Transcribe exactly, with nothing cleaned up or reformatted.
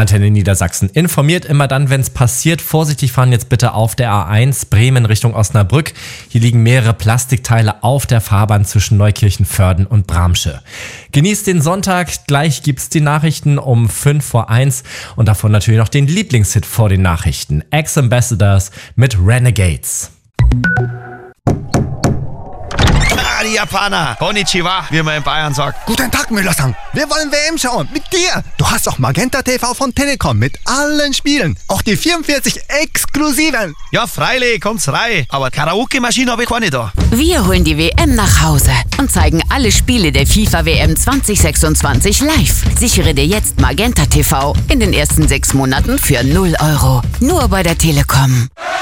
Antenne Niedersachsen informiert immer dann, wenn es passiert. Vorsichtig fahren jetzt bitte auf der A eins Bremen Richtung Osnabrück. Hier liegen mehrere Plastikteile auf der Fahrbahn zwischen Neukirchen-Vörden und Bramsche. Genießt den Sonntag. Gleich gibt's die Nachrichten um fünf vor eins und davon natürlich noch den Lieblingshit vor den Nachrichten. Ex-Ambassadors mit Renegades. Die Japaner. Konnichiwa, wie man in Bayern sagt. Guten Tag, Müller-san. Wir wollen W M schauen. Mit dir. Du hast auch Magenta T V von Telekom mit allen Spielen. Auch die vierundvierzig exklusiven. Ja, freilich, kommt's rein. Aber Karaoke-Maschine habe ich keine da. Wir holen die W M nach Hause und zeigen alle Spiele der FIFA W M zwanzig sechsundzwanzig live. Sichere dir jetzt Magenta T V in den ersten sechs Monaten für null Euro. Nur bei der Telekom.